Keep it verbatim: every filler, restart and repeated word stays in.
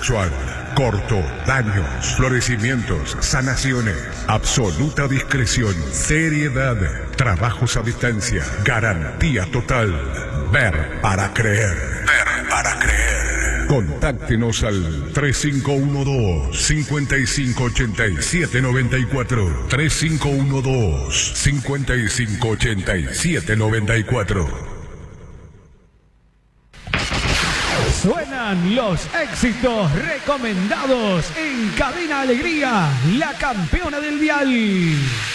sexual, corto, daños, florecimientos, sanaciones, absoluta discreción, seriedad, trabajos a distancia, garantía total. Ver para creer. Ver para creer. Contáctenos al tres cinco uno dos, cinco cinco ocho siete nueve cuatro. tres cinco uno dos, cinco cinco ocho siete nueve cuatro. Suenan los éxitos recomendados en Cadena Alegría, la campeona del dial.